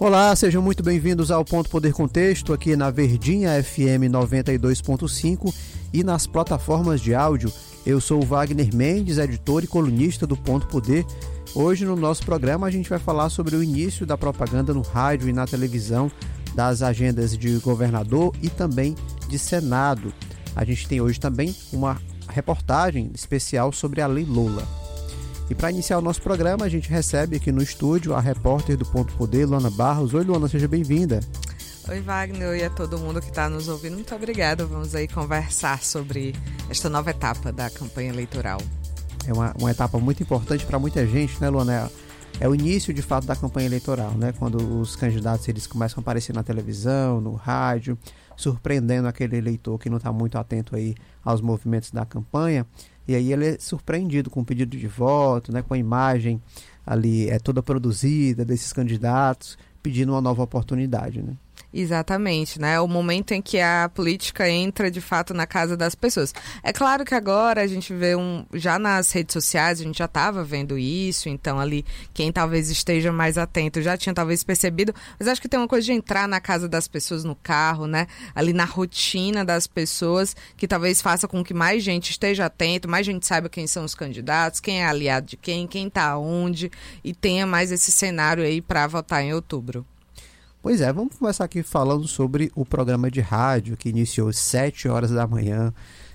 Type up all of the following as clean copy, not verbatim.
Olá, sejam muito bem-vindos ao Ponto Poder Contexto, aqui na Verdinha FM 92.5 e nas plataformas de áudio. Eu sou o Wagner Mendes, editor e colunista do Ponto Poder. Hoje no nosso programa a gente vai falar sobre o início da propaganda no rádio e na televisão, das agendas de governador e também de Senado. A gente tem hoje também uma reportagem especial sobre a Lei Lola. E para iniciar o nosso programa, a gente recebe aqui no estúdio a repórter do Ponto Poder, Luana Barros. Oi, Luana, seja bem-vinda. Oi, Wagner, e a todo mundo que está nos ouvindo. Muito obrigada. Vamos aí conversar sobre esta nova etapa da campanha eleitoral. É uma etapa muito importante para muita gente, né, Luana? É o início, de fato, da campanha eleitoral, né? Quando os candidatos eles começam a aparecer na televisão, no rádio, surpreendendo aquele eleitor que não está muito atento aí aos movimentos da campanha. E aí ele é surpreendido com o pedido de voto, né, com a imagem ali toda produzida desses candidatos, pedindo uma nova oportunidade, né? Exatamente, né? O momento em que a política entra de fato na casa das pessoas. É claro que agora a gente vê já nas redes sociais, a gente já estava vendo isso, então ali quem talvez esteja mais atento já tinha talvez percebido, mas acho que tem uma coisa de entrar na casa das pessoas no carro, né? Ali na rotina das pessoas, que talvez faça com que mais gente esteja atento, mais gente saiba quem são os candidatos, quem é aliado de quem está onde, e tenha mais esse cenário aí para votar em outubro. Pois é, vamos começar aqui falando sobre o programa de rádio que iniciou às 7 horas da manhã.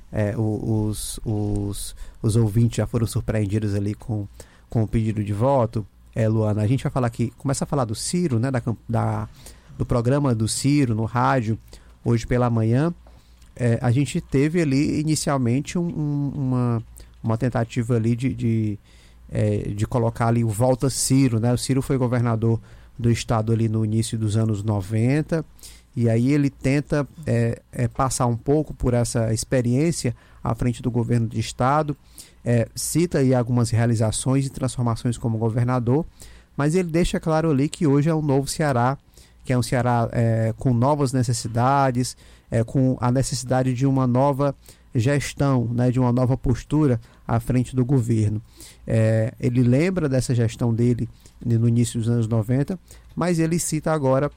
Os ouvintes já foram surpreendidos ali com o pedido de voto. Luana, a gente vai falar aqui, começa a falar do Ciro, né, do programa do Ciro no rádio, hoje pela manhã. A gente teve ali inicialmente uma tentativa ali de colocar ali o Volta Ciro, né? O Ciro foi governador do estado ali no início dos anos 90, e aí ele tenta passar um pouco por essa experiência à frente do governo de estado, cita aí algumas realizações e transformações como governador, mas ele deixa claro ali que hoje é um novo Ceará, que é um Ceará com novas necessidades, com a necessidade de uma nova gestão, né, de uma nova postura à frente do governo. Ele lembra dessa gestão dele no início dos anos 90, mas ele cita agora,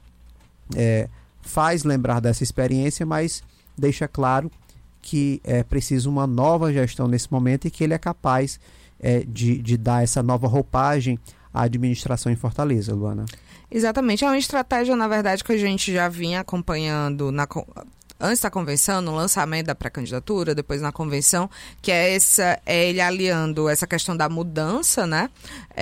faz lembrar dessa experiência, mas deixa claro que é preciso uma nova gestão nesse momento e que ele é capaz de dar essa nova roupagem à administração em Fortaleza, Luana. Exatamente, é uma estratégia, na verdade, que a gente já vinha acompanhando antes da convenção, no lançamento da pré-candidatura, depois na convenção, que é ele aliando essa questão da mudança, né?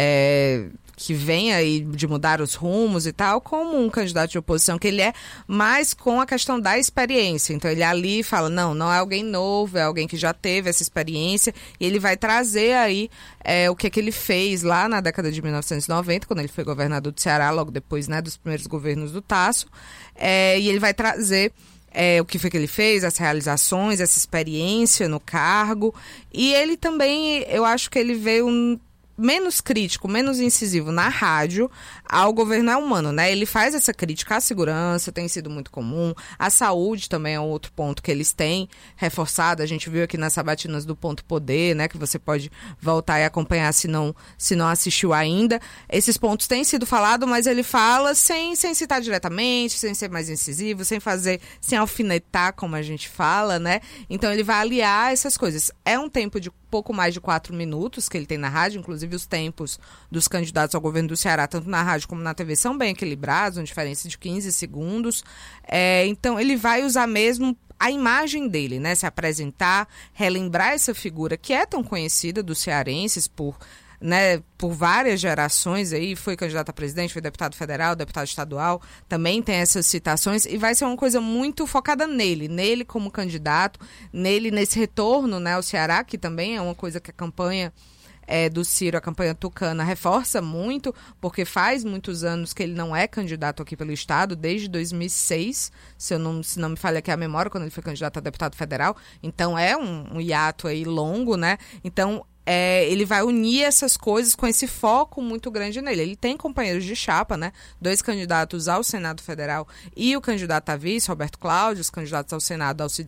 Que vem aí de mudar os rumos e tal, como um candidato de oposição, que ele é mais com a questão da experiência. Então ele ali fala, não é alguém novo, é alguém que já teve essa experiência, e ele vai trazer aí o que ele fez lá na década de 1990, quando ele foi governador do Ceará, logo depois, né, dos primeiros governos do Tasso, e ele vai trazer o que foi que ele fez, as realizações, essa experiência no cargo, e ele também, eu acho que ele veio menos crítico, menos incisivo na rádio ao governo humano, né? Ele faz essa crítica à segurança, tem sido muito comum, a saúde também é um outro ponto que eles têm reforçado, a gente viu aqui nas sabatinas do Ponto Poder, né, que você pode voltar e acompanhar se não assistiu ainda. Esses pontos têm sido falados, mas ele fala sem citar diretamente, sem ser mais incisivo, sem alfinetar, como a gente fala, né? Então ele vai aliar essas coisas. É um tempo de pouco mais de 4 minutos que ele tem na rádio, inclusive os tempos dos candidatos ao governo do Ceará, tanto na rádio como na TV, são bem equilibrados, uma diferença de 15 segundos. Então ele vai usar mesmo a imagem dele, né? Se apresentar, relembrar essa figura que é tão conhecida dos cearenses por várias gerações aí, foi candidato a presidente, foi deputado federal, deputado estadual, também tem essas citações, e vai ser uma coisa muito focada nele como candidato, nesse retorno, né, ao Ceará, que também é uma coisa que a campanha do Ciro, a campanha tucana, reforça muito, porque faz muitos anos que ele não é candidato aqui pelo estado, desde 2006, se não me falha aqui a memória, quando ele foi candidato a deputado federal, então é um hiato aí longo, né, então ele vai unir essas coisas com esse foco muito grande nele. Ele tem companheiros de chapa, né? 2 candidatos ao Senado Federal e o candidato a vice, Roberto Cláudio, os candidatos ao Senado, Alcides